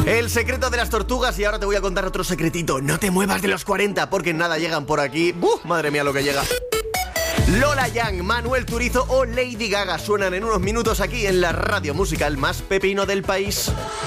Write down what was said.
El secreto de las tortugas, y ahora te voy a contar otro secretito. No te muevas de los 40 porque nada llegan por aquí. ¡Buf! Madre mía lo que llega. Lola Young, Manuel Turizo o Lady Gaga suenan en unos minutos aquí en la radio musical más pepino del país.